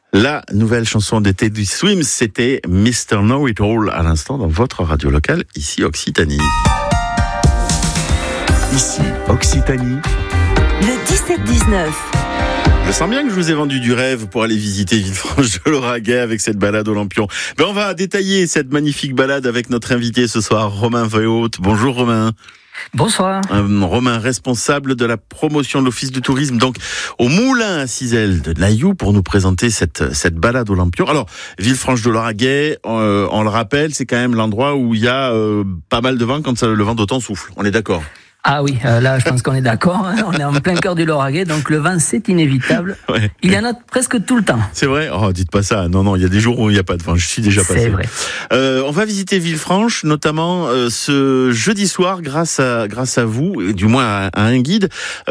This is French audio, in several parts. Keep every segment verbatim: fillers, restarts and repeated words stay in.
La nouvelle chanson d'été du Swims, c'était mister Know-It-All à l'instant dans votre radio locale, ici Occitanie. Ici Occitanie. Le dix-sept dix-neuf. Je sens bien que je vous ai vendu du rêve pour aller visiter Villefranche de Lauragais avec cette balade au Lampion. Ben on va détailler cette magnifique balade avec notre invité ce soir, Romain Vehaute. Bonjour Romain. Bonsoir. Euh, Romain, responsable de la promotion de l'Office du tourisme, donc au Moulin à Cizel de Nailloux, pour nous présenter cette cette balade au Lampion. Alors, Villefranche de Lauragais, euh, on le rappelle, c'est quand même l'endroit où il y a euh, pas mal de vent quand ça, le vent d'automne souffle. On est d'accord? Ah oui, euh, là je pense qu'on est d'accord, hein, on est en plein cœur du Lauragais, donc le vent c'est inévitable. Ouais. Il y en a presque tout le temps. C'est vrai? Oh, dites pas ça. Non, non, il y a des jours où il n'y a pas de vent. Je suis déjà passé. C'est vrai. Euh, on va visiter Villefranche, notamment euh, ce jeudi soir, grâce à grâce à vous, et du moins à, à un guide,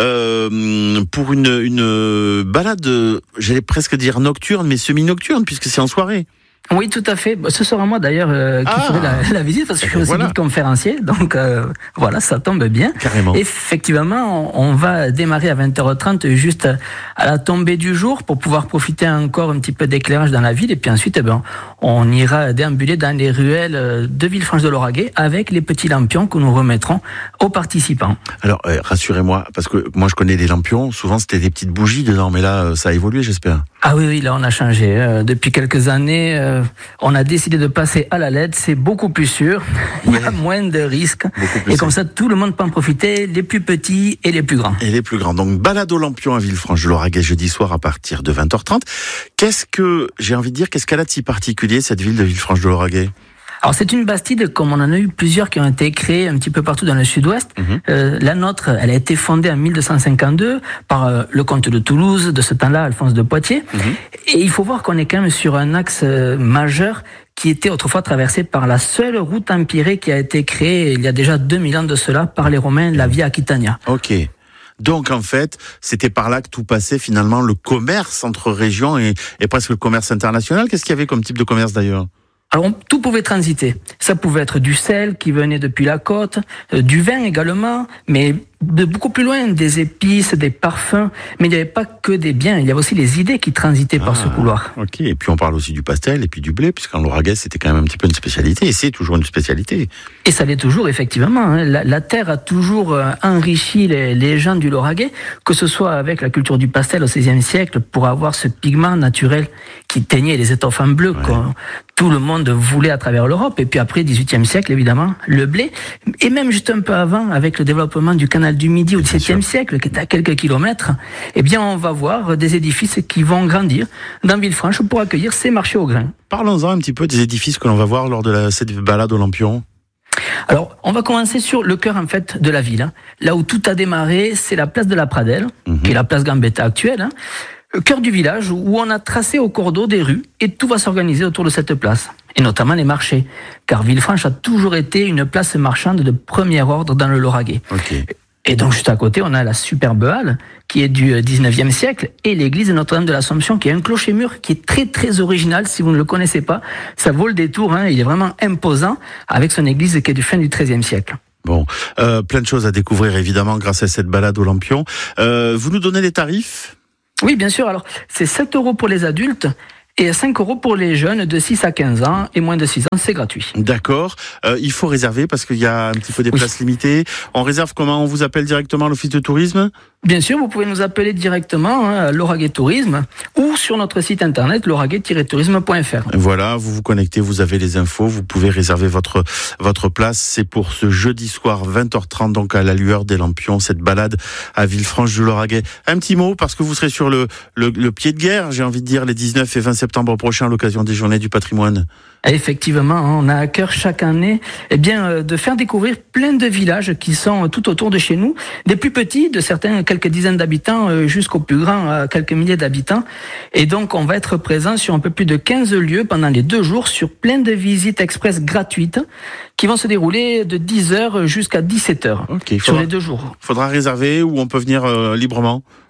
euh, pour une une balade, j'allais presque dire nocturne, mais semi-nocturne, puisque c'est en soirée. Oui, tout à fait. Ce sera moi d'ailleurs euh, qui ah, ferai la, la visite parce que je suis aussi voilà. guide conférencier, donc euh, voilà, ça tombe bien. Carrément. Effectivement, on, on va démarrer à vingt heures trente juste à la tombée du jour pour pouvoir profiter encore un petit peu d'éclairage dans la ville et puis ensuite, eh ben, on ira déambuler dans les ruelles de Villefranche de Lauragais avec les petits lampions que nous remettrons aux participants. Alors, euh, rassurez-moi, parce que moi je connais les lampions, souvent c'était des petites bougies dedans, mais là ça a évolué, j'espère. Ah oui, oui, là on a changé. Euh, depuis quelques années, euh, on a décidé de passer à la L E D, c'est beaucoup plus sûr, il y a moins de risques, et comme ça tout le monde peut en profiter, les plus petits et les plus grands. Et les plus grands. Donc balade au Lampion à Villefranche de Lauragais jeudi soir à partir de vingt heures trente. Qu'est-ce que, j'ai envie de dire, qu'est-ce qu'elle a de si particulier cette ville de Villefranche de Lauragais ? Alors c'est une bastide comme on en a eu plusieurs qui ont été créées un petit peu partout dans le sud-ouest. Mmh. Euh, la nôtre, elle a été fondée en mille deux cent cinquante-deux par euh, le comte de Toulouse, de ce temps-là, Alphonse de Poitiers. Mmh. Et il faut voir qu'on est quand même sur un axe euh, majeur qui était autrefois traversé par la seule route empyrée qui a été créée il y a déjà deux mille ans de cela par les Romains, la Via Aquitania. Ok. Donc en fait, c'était par là que tout passait finalement, le commerce entre régions et, et presque le commerce international. Qu'est-ce qu'il y avait comme type de commerce d'ailleurs ? Alors, tout pouvait transiter. Ça pouvait être du sel qui venait depuis la côte, euh, du vin également, mais de beaucoup plus loin, des épices, des parfums. Mais il n'y avait pas que des biens, il y avait aussi les idées qui transitaient ah, par ce couloir. Ok, et puis on parle aussi du pastel et puis du blé, puisqu'en Lauragais, c'était quand même un petit peu une spécialité, et c'est toujours une spécialité. Et ça l'est toujours, effectivement. Hein. La, la terre a toujours euh, enrichi les, les gens du Lauragais, que ce soit avec la culture du pastel au seizième siècle, pour avoir ce pigment naturel qui teignait les étoffes en bleu, ouais. Quoi. Tout le monde voulait à travers l'Europe. Et puis après, dix-huitième siècle, évidemment, le blé. Et même juste un peu avant, avec le développement du canal du Midi au dix-septième siècle, qui est à quelques kilomètres, eh bien, on va voir des édifices qui vont grandir dans Villefranche pour accueillir ces marchés au grain. Parlons-en un petit peu des édifices que l'on va voir lors de la, cette balade au Lampion. Alors, on va commencer sur le cœur, en fait, de la ville. Hein. Là où tout a démarré, c'est la place de la Pradelle, mmh. qui est la place Gambetta actuelle, hein. Le cœur du village où on a tracé au cours d'eau des rues et tout va s'organiser autour de cette place. Et notamment les marchés. Car Villefranche a toujours été une place marchande de premier ordre dans le Lauragais. Okay. Et donc juste à côté, on a la superbe halle qui est du dix-neuvième siècle et l'église Notre-Dame de l'Assomption qui a un clocher-mur qui est très très original. Si vous ne le connaissez pas, ça vaut le détour. Hein, il est vraiment imposant avec son église qui est du fin du treizième siècle. Bon, euh, plein de choses à découvrir évidemment grâce à cette balade au Lampion. Euh, vous nous donnez les tarifs ? Oui, bien sûr. Alors, c'est sept euros pour les adultes et cinq euros pour les jeunes de six à quinze ans et moins de six ans, c'est gratuit. D'accord. Euh, il faut réserver parce qu'il y a un petit peu des oui. places limitées. On réserve comment ? On vous appelle directement à l'Office de tourisme ? Bien sûr, vous pouvez nous appeler directement hein, à Lauragais Tourisme ou sur notre site internet lauragais tiret tourisme point f r. Voilà, vous vous connectez, vous avez les infos, vous pouvez réserver votre votre place. C'est pour ce jeudi soir vingt heures trente, donc à la lueur des lampions, cette balade à Villefranche du Lauragais. Un petit mot parce que vous serez sur le le, le pied de guerre, j'ai envie de dire, les dix-neuf et vingt septembre prochains à l'occasion des Journées du Patrimoine. Effectivement, on a à cœur chaque année eh bien, de faire découvrir plein de villages qui sont tout autour de chez nous, des plus petits, de certains quelques dizaines d'habitants, jusqu'aux plus grands, à quelques milliers d'habitants. Et donc, on va être présent sur un peu plus de quinze lieux pendant les deux jours sur plein de visites express gratuites qui vont se dérouler de dix heures jusqu'à dix-sept heures okay, sur faudra, les deux jours. Il faudra réserver ou on peut venir euh, librement ?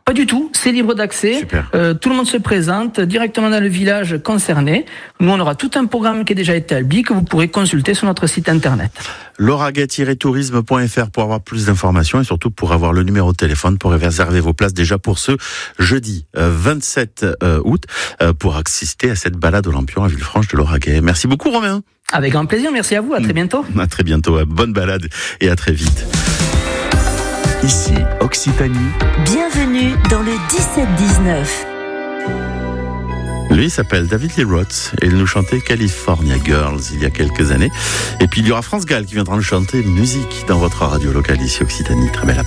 Pas du tout, c'est libre d'accès. Euh, tout le monde se présente directement dans le village concerné. Nous, on aura tout un programme qui est déjà établi que vous pourrez consulter sur notre site internet. lauragais tiret tourisme point f r pour avoir plus d'informations et surtout pour avoir le numéro de téléphone pour réserver vos places déjà pour ce jeudi vingt-sept août pour assister à cette balade au Lampion à Villefranche de Lauragais. Merci beaucoup Romain. Avec grand plaisir, merci à vous, à très bientôt. À très bientôt, bonne balade et à très vite. Ici, Occitanie. Bienvenue dans le dix-sept dix-neuf. Lui, il s'appelle David Lee Roth et il nous chantait California Girls il y a quelques années. Et puis il y aura France Gall qui viendra nous chanter musique dans votre radio locale ici Occitanie. Très belle après.